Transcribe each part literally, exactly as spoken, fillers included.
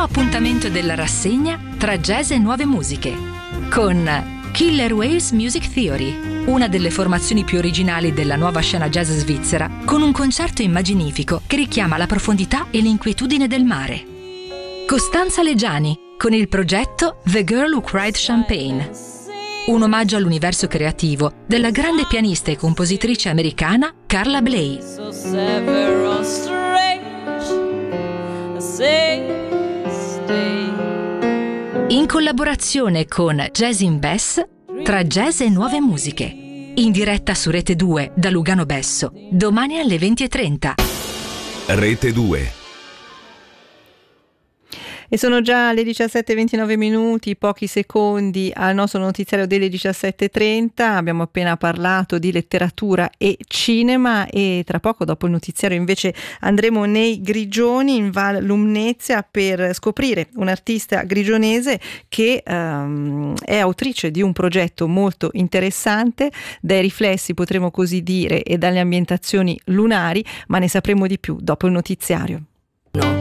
appuntamento della rassegna tra jazz e nuove musiche, con Killer Whales Music Theory, una delle formazioni più originali della nuova scena jazz svizzera, con un concerto immaginifico che richiama la profondità e l'inquietudine del mare. Costanza Leggiani, con il progetto The Girl Who Cried Champagne, un omaggio all'universo creativo della grande pianista e compositrice americana Carla Bley. In collaborazione con Jazz in Bass, tra jazz e nuove musiche. In diretta su Rete due da Lugano Besso, domani alle venti e trenta. Rete due. E sono già le diciassette e ventinove minuti, pochi secondi al nostro notiziario delle diciassette e trenta. Abbiamo appena parlato di letteratura e cinema e tra poco, dopo il notiziario, invece andremo nei Grigioni, in Val Lumnezia, per scoprire un'artista grigionese che um, è autrice di un progetto molto interessante, dai riflessi, potremmo così dire, e dalle ambientazioni lunari, ma ne sapremo di più dopo il notiziario. No.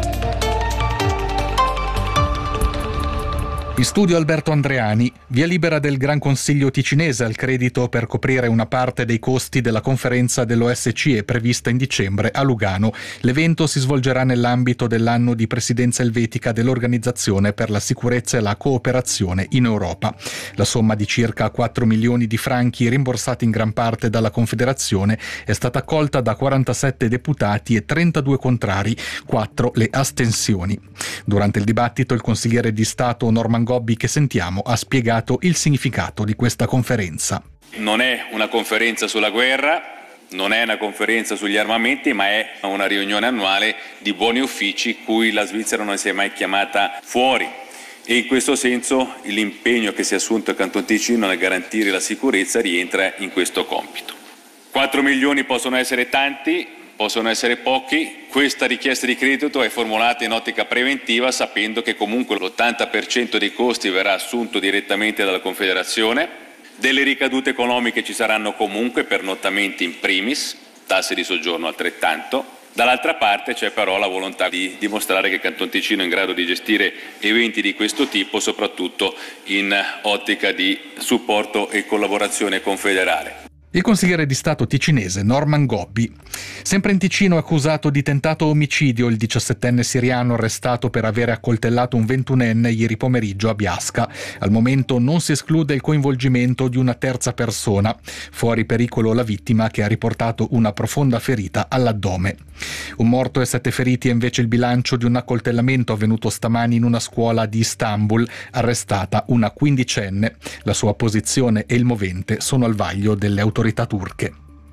In studio Alberto Andreani, via libera del Gran Consiglio ticinese al credito per coprire una parte dei costi della conferenza dell'O S C E prevista in dicembre a Lugano. L'evento si svolgerà nell'ambito dell'anno di presidenza elvetica dell'Organizzazione per la sicurezza e la cooperazione in Europa. La somma di circa quattro milioni di franchi rimborsati in gran parte dalla Confederazione è stata accolta da quarantasette deputati e trentadue contrari, quattro le astensioni. Durante il dibattito il consigliere di Stato Norman Gobbi, che sentiamo, ha spiegato il significato di questa conferenza. Non è una conferenza sulla guerra, non è una conferenza sugli armamenti, ma è una riunione annuale di buoni uffici cui la Svizzera non si è mai chiamata fuori. E in questo senso l'impegno che si è assunto il Canton Ticino nel garantire la sicurezza rientra in questo compito. quattro milioni possono essere tanti, possono essere pochi. Questa richiesta di credito è formulata in ottica preventiva, sapendo che comunque l'ottanta per cento dei costi verrà assunto direttamente dalla Confederazione. Delle ricadute economiche ci saranno comunque, pernottamenti in primis, tasse di soggiorno altrettanto. Dall'altra parte c'è però la volontà di dimostrare che il Canton Ticino è in grado di gestire eventi di questo tipo, soprattutto in ottica di supporto e collaborazione confederale. Il consigliere di Stato ticinese Norman Gobbi. Sempre in Ticino, accusato di tentato omicidio il diciassettenne siriano arrestato per aver accoltellato un ventunenne ieri pomeriggio a Biasca. Al momento non si esclude il coinvolgimento di una terza persona. Fuori pericolo la vittima, che ha riportato una profonda ferita all'addome. Un morto e sette feriti è invece il bilancio di un accoltellamento avvenuto stamani in una scuola di Istanbul, arrestata una quindicenne. La sua posizione e il movente sono al vaglio delle autorità turche.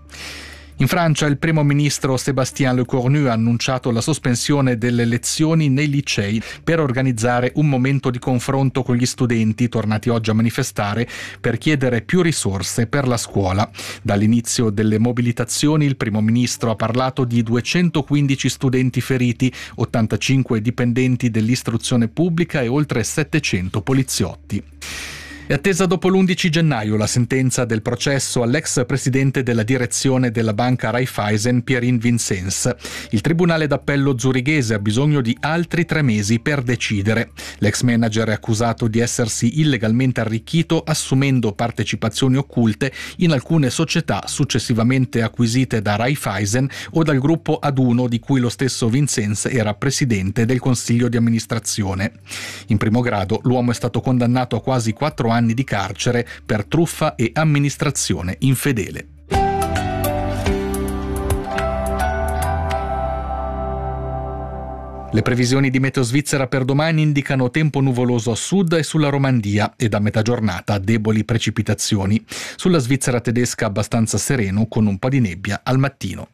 In Francia il primo ministro Sébastien Lecornu ha annunciato la sospensione delle lezioni nei licei per organizzare un momento di confronto con gli studenti tornati oggi a manifestare per chiedere più risorse per la scuola. Dall'inizio delle mobilitazioni il primo ministro ha parlato di duecentoquindici studenti feriti, ottantacinque dipendenti dell'istruzione pubblica e oltre settecento poliziotti. È attesa dopo l'undici gennaio la sentenza del processo all'ex presidente della direzione della banca Raiffeisen, Pierin Vincenz. Il tribunale d'appello zurighese ha bisogno di altri tre mesi per decidere. L'ex manager è accusato di essersi illegalmente arricchito assumendo partecipazioni occulte in alcune società successivamente acquisite da Raiffeisen o dal gruppo Aduno, di cui lo stesso Vincenz era presidente del consiglio di amministrazione. In primo grado l'uomo è stato condannato a quasi quattro anni di carcere per truffa e amministrazione infedele. Le previsioni di Meteo Svizzera per domani indicano tempo nuvoloso a sud e sulla Romandia e da metà giornata deboli precipitazioni. Sulla Svizzera tedesca abbastanza sereno con un po' di nebbia al mattino.